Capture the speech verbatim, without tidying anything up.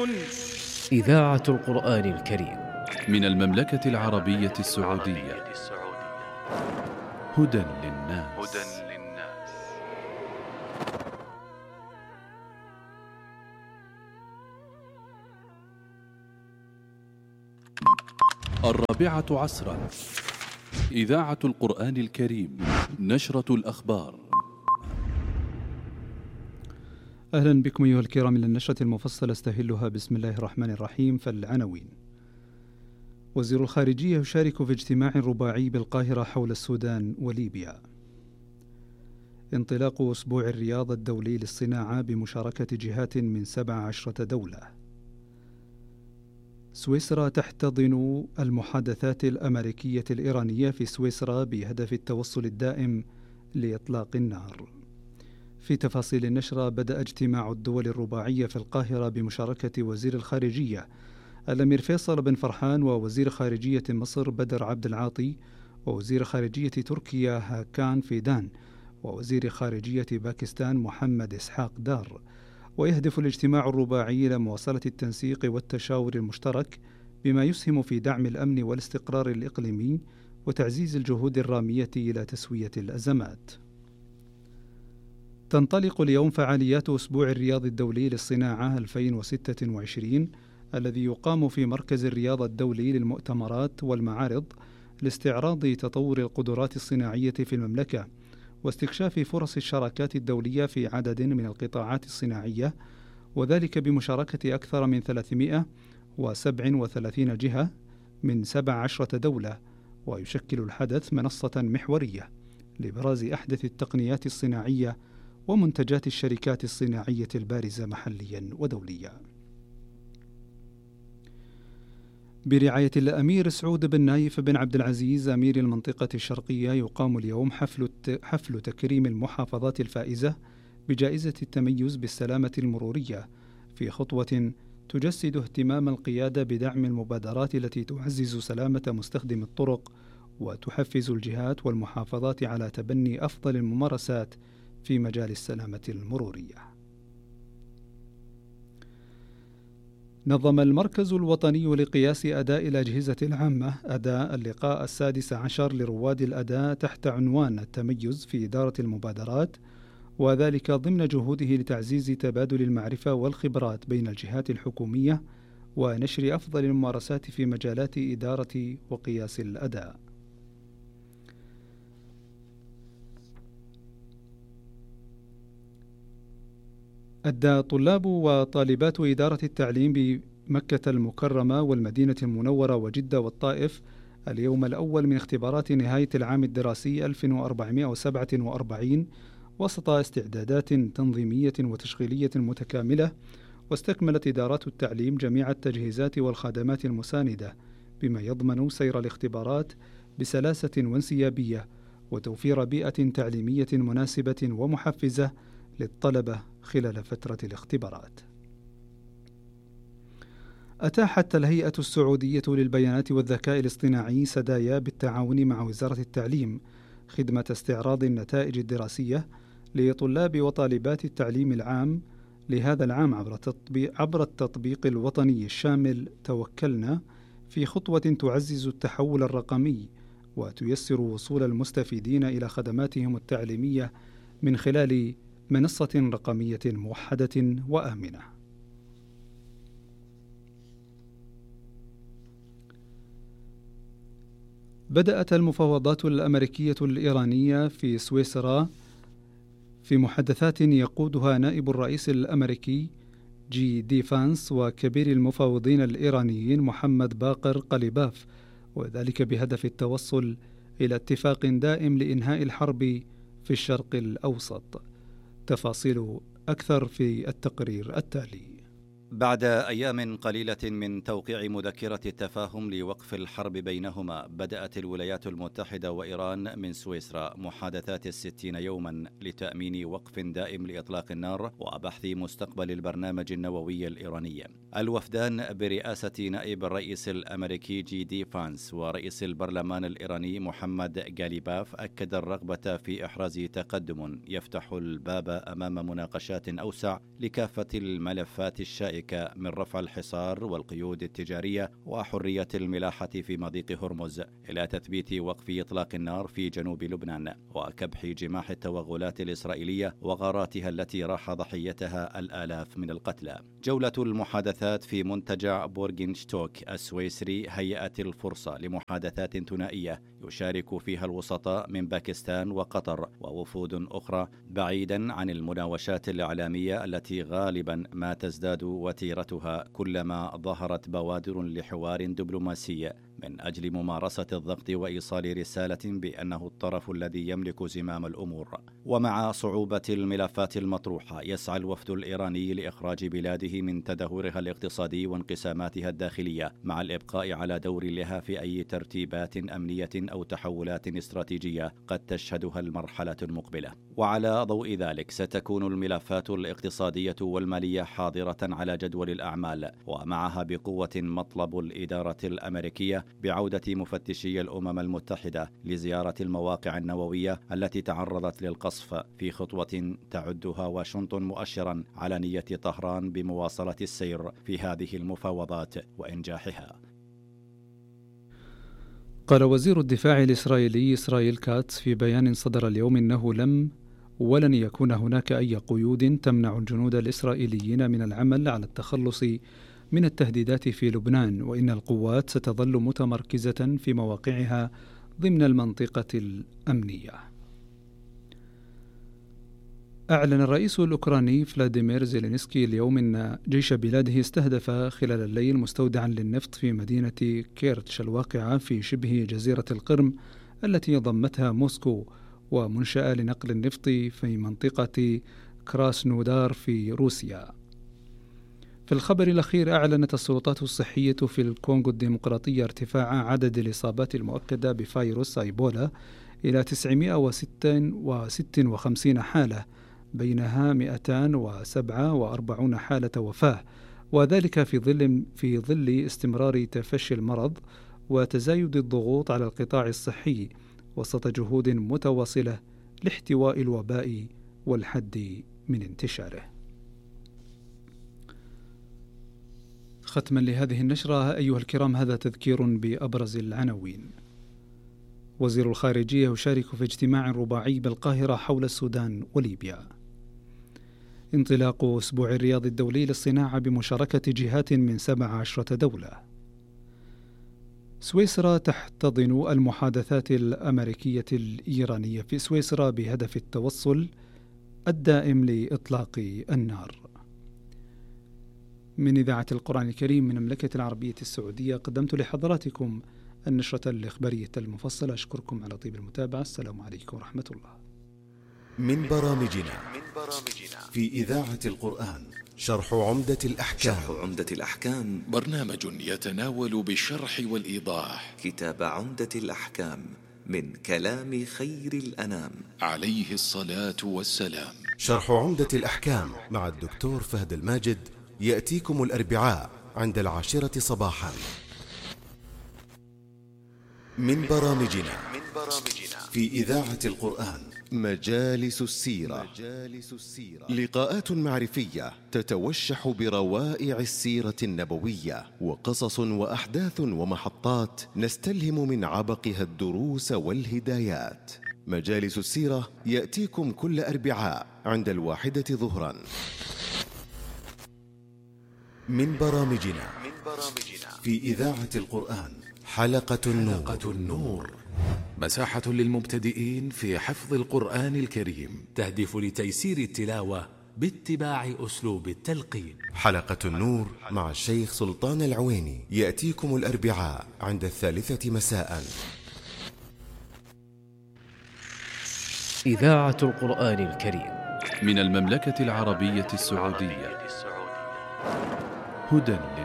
إذاعة القرآن الكريم من المملكة العربية السعودية. هدى للناس. الرابعة عصرا، إذاعة القرآن الكريم، نشرة الأخبار. أهلا بكم أيها الكرام إلى النشرة المفصلة استهلها بسم الله الرحمن الرحيم. فالعناوين: وزير الخارجية يشارك في اجتماع رباعي بالقاهرة حول السودان وليبيا. انطلاق أسبوع الرياض الدولي للصناعة بمشاركة جهات من سبع عشرة دولة. سويسرا تحتضن المحادثات الأمريكية الإيرانية في سويسرا بهدف التوصل الدائم لإطلاق النار. في تفاصيل النشرة: بدأ اجتماع الدول الرباعية في القاهرة بمشاركة وزير الخارجية الأمير فيصل بن فرحان، ووزير خارجية مصر بدر عبد العاطي، ووزير خارجية تركيا هاكان فيدان، ووزير خارجية باكستان محمد إسحاق دار. ويهدف الاجتماع الرباعي إلى مواصلة التنسيق والتشاور المشترك بما يسهم في دعم الأمن والاستقرار الإقليمي وتعزيز الجهود الرامية إلى تسوية الأزمات. تنطلق اليوم فعاليات أسبوع الرياض الدولي للصناعة ألفين وستة وعشرين الذي يقام في مركز الرياض الدولي للمؤتمرات والمعارض لاستعراض تطور القدرات الصناعية في المملكة واستكشاف فرص الشراكات الدولية في عدد من القطاعات الصناعية، وذلك بمشاركة أكثر من ثلاثمائة وسبعة وثلاثين جهة من سبع عشرة دولة. ويشكل الحدث منصة محورية لإبراز أحدث التقنيات الصناعية ومنتجات الشركات الصناعية البارزة محليا ودوليا. برعاية الأمير سعود بن نايف بن عبد العزيز أمير المنطقة الشرقية، يقام اليوم حفل حفل تكريم المحافظات الفائزة بجائزة التميز بالسلامة المرورية، في خطوة تجسد اهتمام القيادة بدعم المبادرات التي تعزز سلامة مستخدم الطرق وتحفز الجهات والمحافظات على تبني أفضل الممارسات في مجال السلامة المرورية. نظم المركز الوطني لقياس أداء الأجهزة العامة أداء اللقاء السادس عشر لرواد الأداء تحت عنوان التميز في إدارة المبادرات، وذلك ضمن جهوده لتعزيز تبادل المعرفة والخبرات بين الجهات الحكومية ونشر أفضل الممارسات في مجالات إدارة وقياس الأداء. أدى طلاب وطالبات إدارة التعليم بمكة المكرمة والمدينة المنورة وجدة والطائف اليوم الأول من اختبارات نهاية العام الدراسي ألف وأربعمائة وسبعة وأربعين وسط استعدادات تنظيمية وتشغيلية متكاملة. واستكملت إدارات التعليم جميع التجهيزات والخدمات المساندة بما يضمن سير الاختبارات بسلاسة وانسيابية وتوفير بيئة تعليمية مناسبة ومحفزة للطلبة خلال فترة الاختبارات. أتاحت الهيئة السعودية للبيانات والذكاء الاصطناعي سدايا بالتعاون مع وزارة التعليم خدمة استعراض النتائج الدراسية لطلاب وطالبات التعليم العام لهذا العام عبر التطبيق, عبر التطبيق الوطني الشامل توكلنا، في خطوة تعزز التحول الرقمي وتيسر وصول المستفيدين إلى خدماتهم التعليمية من خلال منصة رقمية موحدة وآمنة. بدأت المفاوضات الأمريكية الإيرانية في سويسرا في محادثات يقودها نائب الرئيس الأمريكي جي دي فانس وكبير المفاوضين الإيرانيين محمد باقر قليباف، وذلك بهدف التوصل إلى اتفاق دائم لإنهاء الحرب في الشرق الأوسط. تفاصيل أكثر في التقرير التالي. بعد أيام قليلة من توقيع مذكرة التفاهم لوقف الحرب بينهما، بدأت الولايات المتحدة وإيران من سويسرا محادثات الستين يوما لتأمين وقف دائم لإطلاق النار وبحث مستقبل البرنامج النووي الإيراني. الوفدان برئاسة نائب الرئيس الأمريكي جي دي فانس ورئيس البرلمان الإيراني محمد غاليباف أكد الرغبة في إحراز تقدم يفتح الباب أمام مناقشات أوسع لكافة الملفات الشائكة من رفع الحصار والقيود التجارية وحرية الملاحة في مضيق هرمز إلى تثبيت وقف إطلاق النار في جنوب لبنان وكبح جماح التوغلات الإسرائيلية وغاراتها التي راح ضحيتها الآلاف من القتلى. جولة المحادثات في منتجع بورغنشتوك السويسري هيأت الفرصة لمحادثات ثنائية يشارك فيها الوسطاء من باكستان وقطر ووفود أخرى، بعيدا عن المناوشات الإعلامية التي غالبا ما تزداد وتيرتها كلما ظهرت بوادر لحوار دبلوماسي من أجل ممارسة الضغط وإيصال رسالة بأنه الطرف الذي يملك زمام الأمور. ومع صعوبة الملفات المطروحة يسعى الوفد الإيراني لإخراج بلاده من تدهورها الاقتصادي وانقساماتها الداخلية، مع الإبقاء على دور لها في أي ترتيبات أمنية أو تحولات استراتيجية قد تشهدها المرحلة المقبلة. وعلى ضوء ذلك ستكون الملفات الاقتصادية والمالية حاضرة على جدول الأعمال، ومعها بقوة مطلب الإدارة الأمريكية بعودة مفتشي الأمم المتحدة لزيارة المواقع النووية التي تعرضت للقصف، في خطوة تعدها واشنطن مؤشرا على نية طهران بمواصلة السير في هذه المفاوضات وإنجاحها. قال وزير الدفاع الإسرائيلي إسرائيل كاتس في بيان صدر اليوم إنه لم ولن يكون هناك أي قيود تمنع الجنود الإسرائيليين من العمل على التخلص من التهديدات في لبنان، وإن القوات ستظل متمركزة في مواقعها ضمن المنطقة الأمنية. أعلن الرئيس الأوكراني فلاديمير زيلينسكي اليوم أن جيش بلاده استهدف خلال الليل مستودعا للنفط في مدينة كيرتش الواقعة في شبه جزيرة القرم التي ضمتها موسكو، ومنشأة لنقل النفط في منطقة كراسنودار في روسيا. في الخبر الأخير أعلنت السلطات الصحية في الكونغو الديمقراطية ارتفاع عدد الإصابات المؤكدة بفيروس إيبولا إلى تسعمائة وستة وخمسين حالة، بينها مئتين وسبعة وأربعين حالة وفاة، وذلك في ظل في ظل استمرار تفشي المرض وتزايد الضغوط على القطاع الصحي وسط جهود متواصلة لاحتواء الوباء والحد من انتشاره. ختما لهذه النشرة أيها الكرام، هذا تذكير بأبرز العناوين. وزير الخارجية يشارك في اجتماع رباعي بالقاهرة حول السودان وليبيا. انطلاق أسبوع الرياض الدولي للصناعة بمشاركة جهات من سبع عشرة دولة. سويسرا تحتضن المحادثات الأمريكية الإيرانية في سويسرا بهدف التوصل الدائم لإطلاق النار. من إذاعة القرآن الكريم من المملكة العربية السعودية قدمت لحضراتكم النشرة الإخبارية المفصلة. أشكركم على طيب المتابعة. السلام عليكم ورحمة الله. من برامجنا في إذاعة القرآن شرح عمدة الأحكام. شرح عمدة الأحكام برنامج يتناول بالشرح والإيضاح كتاب عمدة الأحكام من كلام خير الأنام عليه الصلاة والسلام. شرح عمدة الأحكام مع الدكتور فهد الماجد يأتيكم الأربعاء عند العاشرة صباحا. من برامجنا في إذاعة القرآن مجالس السيرة. لقاءات معرفية تتوشح بروائع السيرة النبوية وقصص وأحداث ومحطات نستلهم من عبقها الدروس والهدايات. مجالس السيرة يأتيكم كل أربعاء عند الواحدة ظهرا. من برامجنا في إذاعة القرآن حلقة النور. حلقة النور مساحة للمبتدئين في حفظ القرآن الكريم، تهدف لتيسير التلاوة باتباع أسلوب التلقين. حلقة النور مع الشيخ سلطان العويني يأتيكم الأربعاء عند الثالثة مساء. إذاعة القرآن الكريم من المملكة العربية السعودية. هدى